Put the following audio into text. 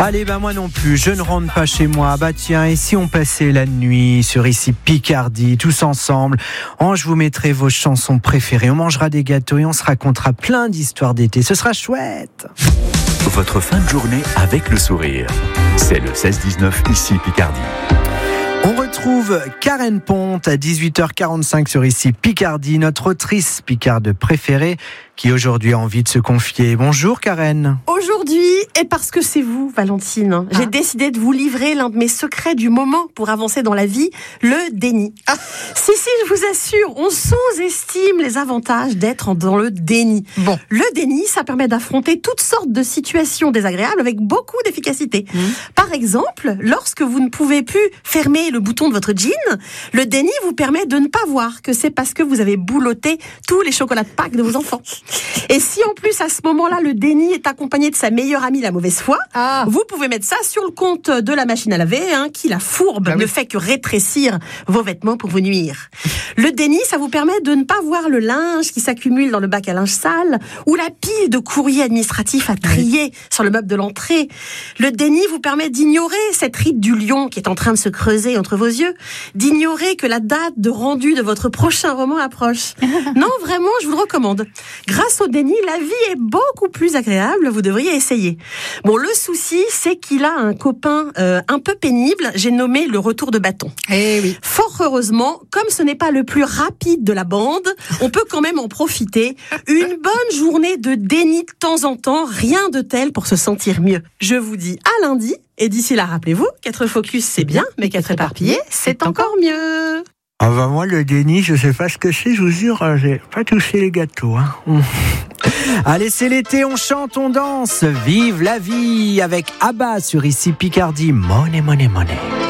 Allez, moi non plus, je ne rentre pas chez moi. Tiens, et si on passait la nuit sur ici Picardie, tous ensemble, je vous mettrai vos chansons préférées, on mangera des gâteaux et on se racontera plein d'histoires d'été. Ce sera chouette. Votre fin de journée avec le sourire. C'est le 16-19 ici Picardie. On retrouve Karen Ponte à 18h45 sur ici Picardie, notre autrice picarde préférée qui aujourd'hui a envie de se confier. Bonjour Karen. Aujourd'hui, et parce que c'est vous, Valentine, j'ai décidé de vous livrer l'un de mes secrets du moment pour avancer dans la vie, le déni. Si, je vous assure, on sous-estime les avantages d'être dans le déni. Bon. Le déni, ça permet d'affronter toutes sortes de situations désagréables avec beaucoup d'efficacité. Par exemple, lorsque vous ne pouvez plus fermer le bouton de votre jean, le déni vous permet de ne pas voir que c'est parce que vous avez boulotté tous les chocolats de Pâques de vos enfants. Et si en plus à ce moment-là le déni est accompagné de sa meilleure amie la mauvaise foi, vous pouvez mettre ça sur le compte de la machine à laver qui, la fourbe, ne fait que rétrécir vos vêtements pour vous nuire. Le déni, ça vous permet de ne pas voir le linge qui s'accumule dans le bac à linge sale ou la pile de courriers administratifs à trier sur le meuble de l'entrée. Le déni vous permet d'ignorer cette ride du lion qui est en train de se creuser entre vos yeux, d'ignorer que la date de rendu de votre prochain roman approche. Non, vraiment, je vous le recommande. Grâce au déni, la vie est beaucoup plus agréable, vous devriez essayer. Bon, le souci, c'est qu'il a un copain un peu pénible, j'ai nommé le retour de bâton. Eh oui. Fort heureusement, comme ce n'est pas le plus rapide de la bande, on peut quand même en profiter. Une bonne journée de déni de temps en temps, rien de tel pour se sentir mieux. Je vous dis à lundi, et d'ici là, rappelez-vous, qu'être focus c'est bien, mais qu'être éparpillé, c'est encore mieux. Moi, le déni, je sais pas ce que c'est, je vous jure, j'ai pas touché les gâteaux. Allez, c'est l'été, on chante, on danse. Vive la vie avec Abba sur ici Picardie. Money, money, money.